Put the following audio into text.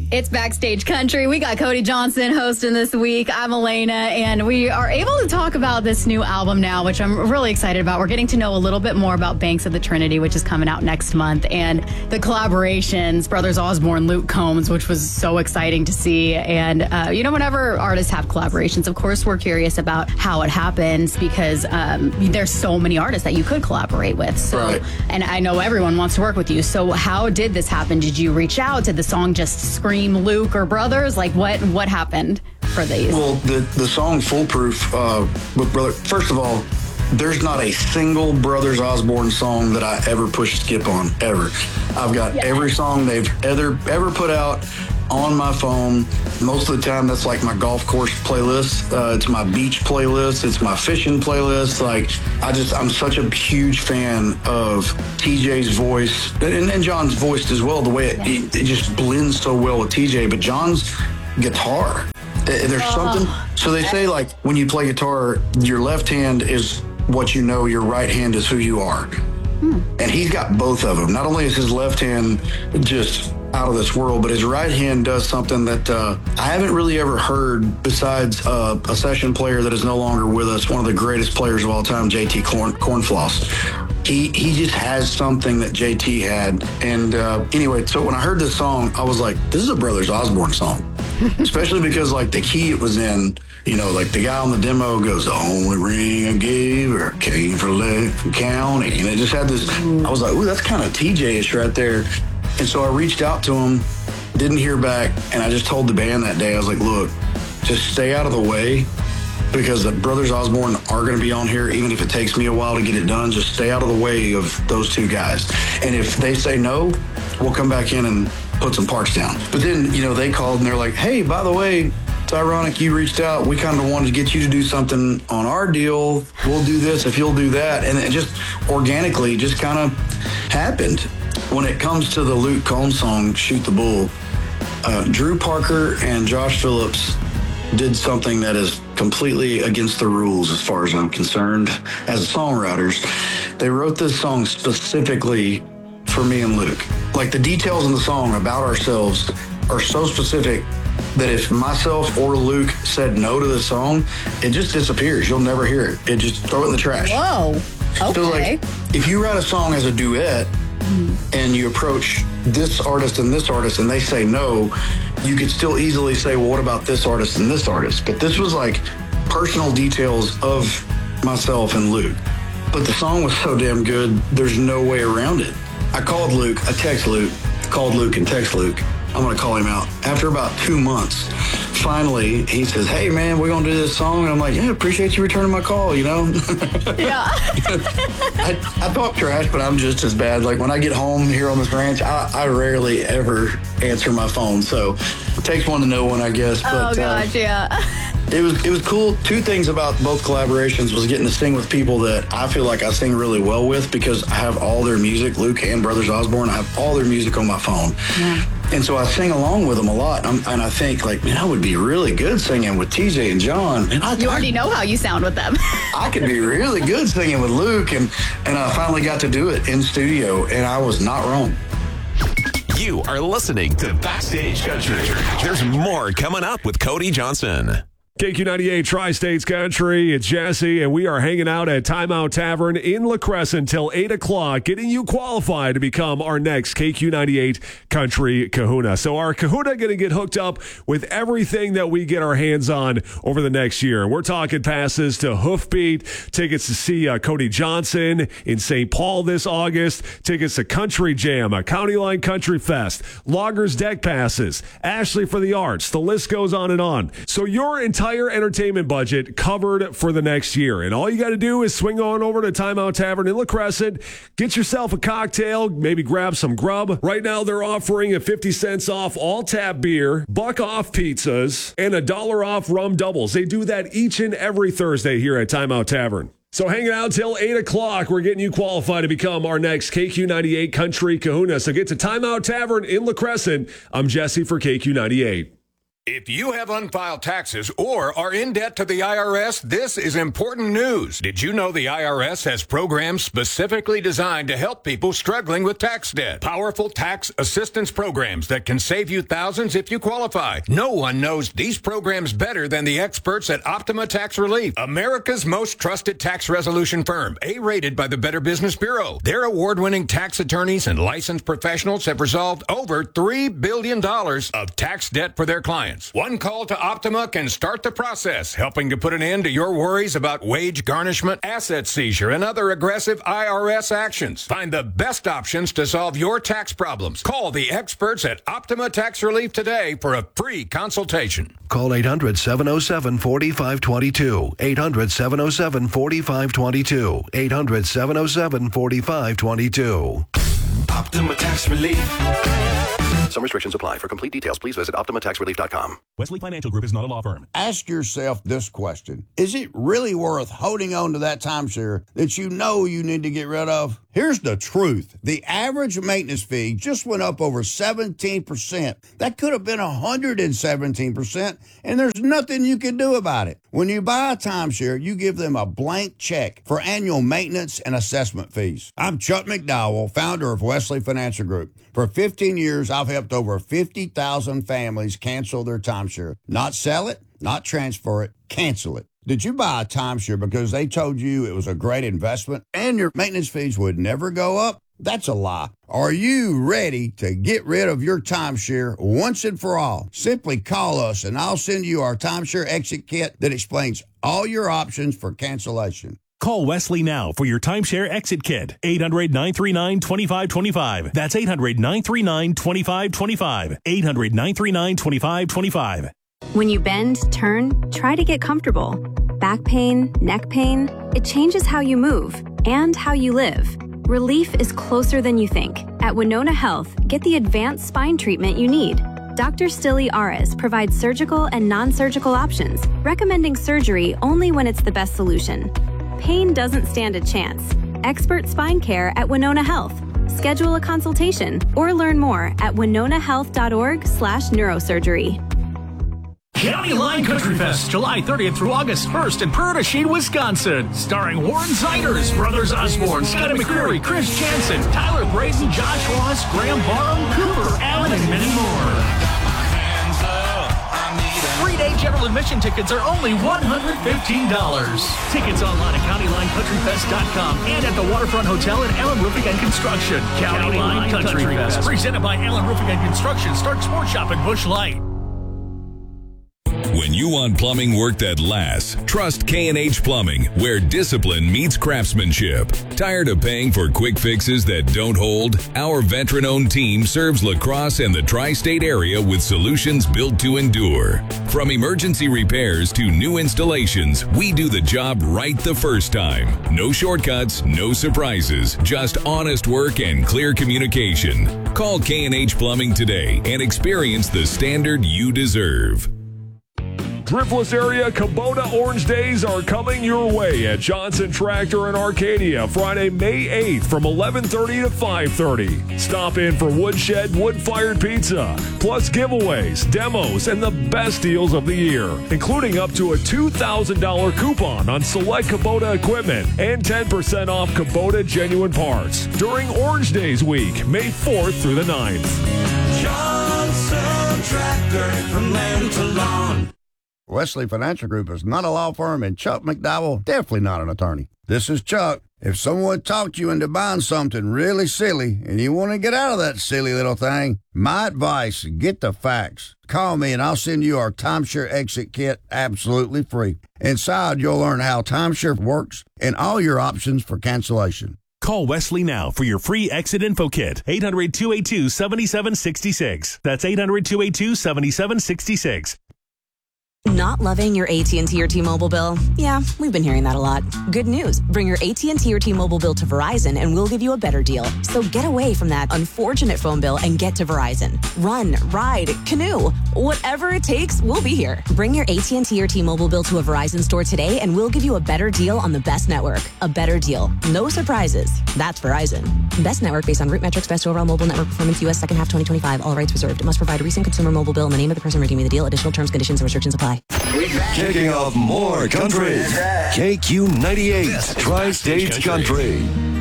It's Backstage Country. We got Cody Johnson hosting this week. I'm Elena, and we are able to talk about this new album now, which I'm really excited about. We're getting to know a little bit more about Banks of the Trinity, which is coming out next month, and the collaborations, Brothers Osborne, Luke Combs, which was so exciting to see. And, whenever artists have collaborations, of course, we're curious about how it happens because there's so many artists that you could collaborate with. So, right. And I know everyone wants to work with you. So how did this happen? Did you reach out? Did the song just scream Luke or Brothers? Like what happened for these? Well, the song Foolproof with Brother, first of all, there's not a single Brothers Osborne song that I ever push skip on, ever. I've got every song they've ever put out on my phone. Most of the time, that's like my golf course playlist. It's my beach playlist. It's my fishing playlist. Like, I'm such a huge fan of TJ's voice and John's voice as well. The way it just blends so well with TJ, but John's guitar, there's something. So they say, like, when you play guitar, your left hand is what you know, your right hand is who you are. And he's got both of them. Not only is his left hand just out of this world, but his right hand does something that I haven't really ever heard besides a session player that is no longer with us, one of the greatest players of all time, JT Cornfloss. He just has something that JT had. And anyway, so when I heard this song, I was like, this is a Brothers Osborne song. Especially because, like, the key it was in, like the guy on the demo goes, the only ring I gave her came from Lincoln County. And it just had this, I was like, ooh, that's kind of TJ-ish right there. And so I reached out to him, didn't hear back, and I just told the band that day, I was like, look, just stay out of the way because the Brothers Osborne are going to be on here, even if it takes me a while to get it done. Just stay out of the way of those two guys. And if they say no, we'll come back in and put some parts down. But then, they called and they're like, hey, by the way, it's ironic you reached out. We kind of wanted to get you to do something on our deal. We'll do this if you'll do that. And it just organically just kind of happened. When it comes to the Luke Combs song, Shoot the Bull, Drew Parker and Josh Phillips did something that is completely against the rules as far as I'm concerned. As songwriters, they wrote this song specifically for me and Luke. Like, the details in the song about ourselves are so specific that if myself or Luke said no to the song, it just disappears. You'll never hear it. It just throw it in the trash. Whoa. Okay. So, like, if you write a song as a duet and you approach this artist and they say no, you could still easily say, well, what about this artist and this artist? But this was like personal details of myself and Luke. But the song was so damn good, there's no way around it. I called Luke, I text Luke, called Luke and text Luke. I'm going to call him out. After about 2 months, finally, he says, hey, man, we're going to do this song. And I'm like, yeah, appreciate you returning my call, Yeah. I talk trash, but I'm just as bad. Like, when I get home here on this ranch, I rarely ever answer my phone. So it takes one to know one, I guess. But, gosh, yeah. It was cool. Two things about both collaborations was getting to sing with people that I feel like I sing really well with because I have all their music, Luke and Brothers Osborne. I have all their music on my phone. Yeah. And so I sing along with them a lot. And I think, like, man, I would be really good singing with TJ and John. And you already know how you sound with them. I could be really good singing with Luke. And I finally got to do it in studio, and I was not wrong. You are listening to Backstage Country. There's more coming up with Cody Johnson. KQ98 Tri-States Country, it's Jesse, and we are hanging out at Timeout Tavern in La Crescent until 8 o'clock, getting you qualified to become our next KQ98 Country Kahuna. So our Kahuna going to get hooked up with everything that we get our hands on over the next year. We're talking passes to Hoofbeat, tickets to see Cody Johnson in St. Paul this August, tickets to Country Jam, a County Line Country Fest, Loggers Deck Passes, Ashley for the Arts. The list goes on and on. So your entire entertainment budget covered for the next year. And all you got to do is swing on over to Timeout Tavern in La Crescent, get yourself a cocktail, maybe grab some grub. Right now they're offering a 50 cents off all tap beer, $1 off pizzas, and $1 off rum doubles. They do that each and every Thursday here at Timeout Tavern. So hanging out till 8 o'clock, we're getting you qualified to become our next KQ98 Country Kahuna. So get to Timeout Tavern in La Crescent. I'm Jesse for KQ98. If you have unfiled taxes or are in debt to the IRS, this is important news. Did you know the IRS has programs specifically designed to help people struggling with tax debt? Powerful tax assistance programs that can save you thousands if you qualify. No one knows these programs better than the experts at Optima Tax Relief, America's most trusted tax resolution firm, A-rated by the Better Business Bureau. Their award-winning tax attorneys and licensed professionals have resolved over $3 billion of tax debt for their clients. One call to Optima can start the process, helping to put an end to your worries about wage garnishment, asset seizure, and other aggressive IRS actions. Find the best options to solve your tax problems. Call the experts at Optima Tax Relief today for a free consultation. Call 800-707-4522. 800-707-4522. 800-707-4522. Optima Tax Relief. Some restrictions apply. For complete details, please visit OptimaTaxRelief.com. Wesley Financial Group is not a law firm. Ask yourself this question. Is it really worth holding on to that timeshare that you know you need to get rid of? Here's the truth. The average maintenance fee just went up over 17%. That could have been 117%, and there's nothing you can do about it. When you buy a timeshare, you give them a blank check for annual maintenance and assessment fees. I'm Chuck McDowell, founder of Wesley Financial Group. For 15 years, I've helped over 50,000 families cancel their timeshare. Not sell it, not transfer it, cancel it. Did you buy a timeshare because they told you it was a great investment and your maintenance fees would never go up? That's a lie. Are you ready to get rid of your timeshare once and for all? Simply call us and I'll send you our timeshare exit kit that explains all your options for cancellation. Call Wesley now for your timeshare exit kit. 800-939-2525. That's 800-939-2525. 800-939-2525. When you bend, turn, try to get comfortable. Back pain, neck pain, it changes how you move and how you live. Relief is closer than you think. At Winona Health, get the advanced spine treatment you need. Dr. Stilly Ares provides surgical and non-surgical options, recommending surgery only when it's the best solution. Pain doesn't stand a chance. Expert spine care at Winona Health. Schedule a consultation or learn more at winonahealth.org/neurosurgery. County Line Country Fest, July 30th through August 1st in Prairie du Chien, Wisconsin. Starring Warren Ziders, Brothers Osborne, Scotty McCreery, Chris Jansen, Tyler Braden, Josh Ross, Graham Barham, Cooper Allen, and many more. 3-day general admission tickets are only $115. Tickets online at CountyLineCountryFest.com and at the Waterfront Hotel in Allen Roofing and Construction. County Line Country Fest, presented by Allen Roofing and Construction. Start Sports Shop at Busch Light. When you want plumbing work that lasts, trust K&H Plumbing, where discipline meets craftsmanship. Tired of paying for quick fixes that don't hold? Our veteran-owned team serves La Crosse and the tri-state area with solutions built to endure. From emergency repairs to new installations, we do the job right the first time. No shortcuts, no surprises, just honest work and clear communication. Call K&H Plumbing today and experience the standard you deserve. Driftless area Kubota Orange Days are coming your way at Johnson Tractor in Arcadia Friday, May 8th from 11:30 to 5:30. Stop in for woodshed, wood-fired pizza, plus giveaways, demos, and the best deals of the year, including up to a $2,000 coupon on select Kubota equipment and 10% off Kubota genuine parts during Orange Days week, May 4th through the 9th. Johnson Tractor, from land to lawn. Wesley Financial Group is not a law firm, and Chuck McDowell, definitely not an attorney. This is Chuck. If someone talked you into buying something really silly and you want to get out of that silly little thing, my advice, get the facts. Call me and I'll send you our timeshare exit kit absolutely free. Inside, you'll learn how timeshare works and all your options for cancellation. Call Wesley now for your free exit info kit. 800-282-7766. That's 800-282-7766. Not loving your AT&T or T-Mobile bill? Yeah, we've been hearing that a lot. Good news. Bring your AT&T or T-Mobile bill to Verizon and we'll give you a better deal. So get away from that unfortunate phone bill and get to Verizon. Run, ride, canoe. Whatever it takes, we'll be here. Bring your AT&T or T-Mobile bill to a Verizon store today and we'll give you a better deal on the best network. A better deal. No surprises. That's Verizon. Best network based on root metrics, best overall mobile network performance, U.S. second half 2025. All rights reserved. It must provide a recent consumer mobile bill and the name of the person redeeming the deal. Additional terms, conditions, and restrictions apply. Kicking off more country. KQ98, Tri-States Country.